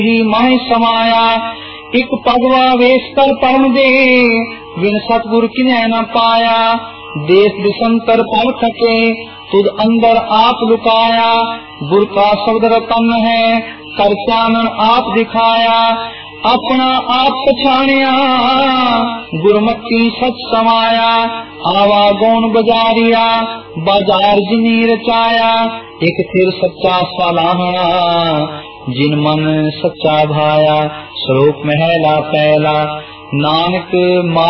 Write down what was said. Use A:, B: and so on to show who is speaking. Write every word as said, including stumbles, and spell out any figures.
A: ही माहि समाया। एक पगवा वेश कर परम दे, बिन सतगुर किन्ह न पाया। देश दिशंतर पल थके, तुद अंदर आप लुकाया। गुर का शब्द रतन है, कर चानन आप दिखाया। अपना आप पछाणिया, गुरमति सच समाया। आवा गौन बजारिया, बाजार जिनी रचाया। एक फिर सच्चा सलाहना, जिन मन सच्चा भाया। श्लोक महला पहला, नानक